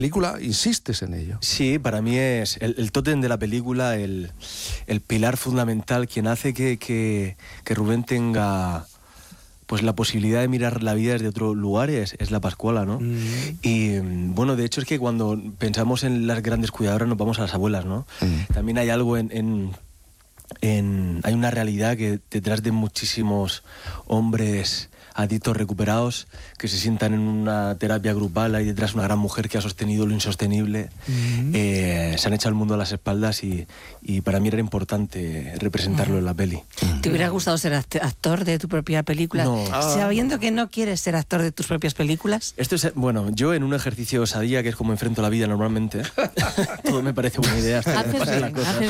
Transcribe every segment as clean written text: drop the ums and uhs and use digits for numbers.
película insistes en ello. Sí, para mí es el tótem de la película, el pilar fundamental, quien hace que Rubén tenga pues la posibilidad de mirar la vida desde otro lugar es la Pascuala, ¿no? Y bueno, de hecho es que cuando pensamos en las grandes cuidadoras nos vamos a las abuelas, ¿no? También hay algo hay una realidad que detrás de muchísimos hombres adictos recuperados que se sientan en una terapia grupal, hay detrás una gran mujer que ha sostenido lo insostenible, se han echado el mundo a las espaldas y para mí era importante representarlo en la peli. ¿Te hubiera gustado ser actor de tu propia película? No. Sabiendo que no quieres ser actor de tus propias películas. Esto es, bueno, yo en un ejercicio de osadía, que es como enfrento la vida normalmente, todo me parece buena idea hasta que me pasen las cosas.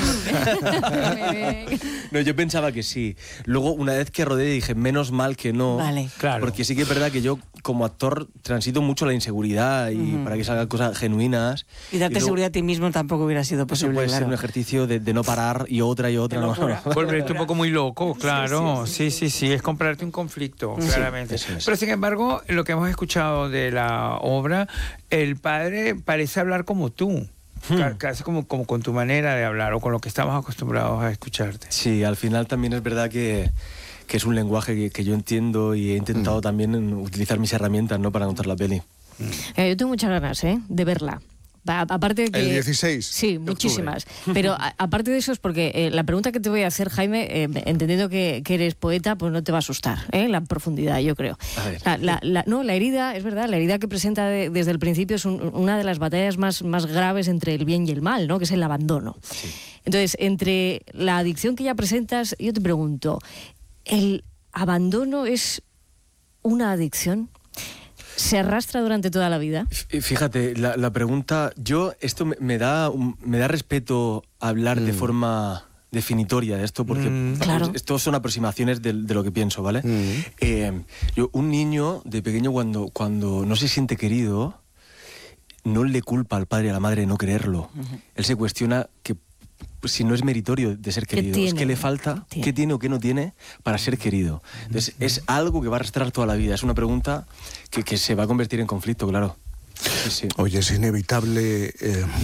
No, yo pensaba que sí. Luego, una vez que rodé, dije, menos mal que no. Vale. Claro. Porque sí que es verdad que yo, como actor, transito mucho la inseguridad y para que salgan cosas genuinas. Y darte seguridad a ti mismo tampoco hubiera sido posible. Eso puede ser claro. un ejercicio de no parar y otra. No. Volverte un poco muy loco, claro. Sí, es comprarte un conflicto, claramente. Eso es. Pero sin embargo, lo que hemos escuchado de la obra, el padre parece hablar como tú. Casi como con tu manera de hablar o con lo que estamos acostumbrados a escucharte. Sí, al final también es verdad que es un lenguaje que yo entiendo y he intentado también utilizar mis herramientas, ¿no?, para contar la peli. Yo tengo muchas ganas, de verla. Aparte de que, El 16. Sí, muchísimas. Pero aparte de eso es porque la pregunta que te voy a hacer, Jaime, entendiendo que eres poeta, pues no te va a asustar, la profundidad, yo creo. La herida, es verdad, la herida que presenta desde el principio es una de las batallas más graves entre el bien y el mal, ¿no?, que es el abandono. Sí. Entonces, entre la adicción que ya presentas, yo te pregunto, ¿el abandono es una adicción? ¿Se arrastra durante toda la vida? Fíjate, la pregunta... Esto me da respeto hablar de forma definitoria de esto, porque claro, esto son aproximaciones de lo que pienso, ¿vale? Un niño de pequeño cuando no se siente querido, no le culpa al padre y a la madre de no quererlo. Él se cuestiona que pues, si no es meritorio de ser querido, es que le falta, qué tiene o qué no tiene para ser querido. Entonces, es algo que va a arrastrar toda la vida. Es una pregunta que se va a convertir en conflicto, claro. Sí. Oye, es inevitable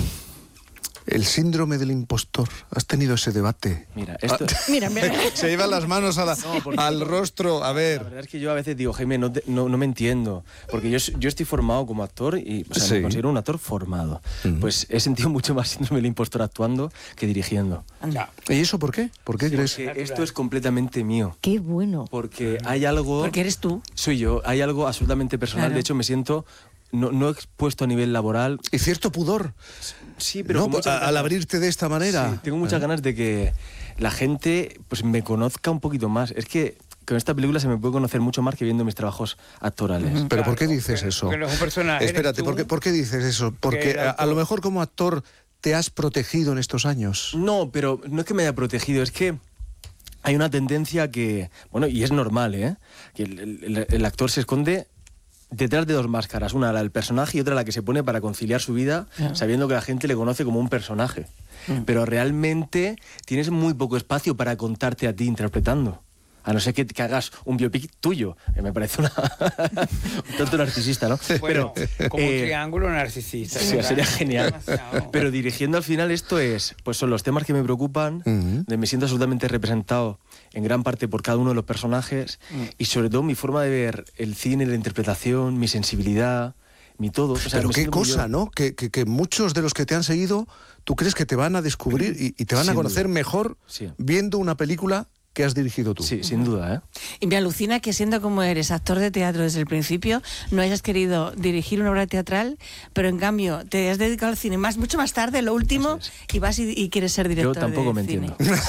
el síndrome del impostor. ¿Has tenido ese debate? Mira, esto... Mira. Se llevan las manos al rostro. A ver. La verdad es que yo a veces digo, Jaime, no me entiendo. Porque yo estoy formado como actor y me considero un actor formado. Pues he sentido mucho más síndrome del impostor actuando que dirigiendo. ¿Y eso por qué? ¿Por qué crees? Porque esto es completamente mío. ¡Qué bueno! Porque hay algo... Porque eres tú. Soy yo. Hay algo absolutamente personal. Claro. De hecho, me siento... No expuesto a nivel laboral. Y cierto pudor. Sí, pero ¿no? Al abrirte de esta manera. Sí, tengo muchas ganas de que la gente pues me conozca un poquito más. Es que con esta película se me puede conocer mucho más que viendo mis trabajos actorales. ¿Pero claro, por qué dices eso? Porque no es un personaje. Espérate, ¿por qué dices eso? Porque a lo mejor como actor te has protegido en estos años. No, pero no es que me haya protegido, es que hay una tendencia que... Bueno, y es normal, que el actor se esconde detrás de dos máscaras, una la del personaje y otra la que se pone para conciliar su vida, sabiendo que la gente le conoce como un personaje. Pero realmente tienes muy poco espacio para contarte a ti interpretando. A no ser que hagas un biopic tuyo, que me parece un tanto narcisista, ¿no? Bueno, pero, como un triángulo narcisista. Sí, sería genial. Demasiado. Pero dirigiendo al final esto son los temas que me preocupan, me siento absolutamente representado en gran parte por cada uno de los personajes y sobre todo mi forma de ver el cine, la interpretación, mi sensibilidad, mi todo. O sea, pero qué cosa, ¿no? Que muchos de los que te han seguido, tú crees que te van a descubrir y te van a conocer mejor viendo una película que has dirigido tú. Sí, sin duda, Y me alucina que siendo como eres actor de teatro desde el principio, no hayas querido dirigir una obra teatral, pero en cambio te has dedicado al cine mucho más tarde, lo último, y vas y quieres ser director. Yo tampoco me cine. entiendo.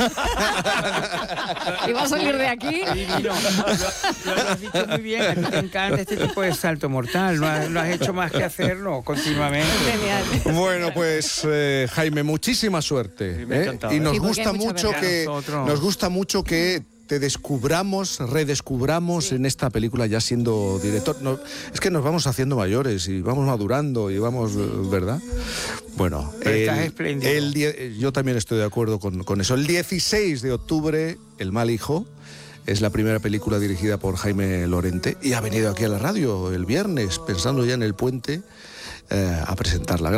¿Y vas a salir de aquí? Divino. Lo has dicho muy bien, a ti te encanta este tipo de salto mortal, no has hecho más que hacerlo continuamente. Genial. Bueno, pues Jaime, muchísima suerte. Me ha encantado, y nos gusta mucho que te redescubramos en esta película ya siendo director. Es que nos vamos haciendo mayores y vamos madurando y vamos, ¿verdad? Bueno, estás espléndido. Yo también estoy de acuerdo con eso. El 16 de octubre, El mal hijo, es la primera película dirigida por Jaime Lorente y ha venido aquí a la radio el viernes, pensando ya en el puente. a presentarla.